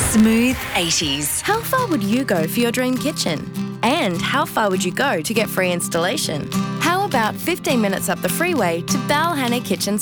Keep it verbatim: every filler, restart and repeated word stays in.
Smooth eighties. How far would you go for your dream kitchen? And how far would you go to get free installation? How about fifteen minutes up the freeway to Balhanna Kitchens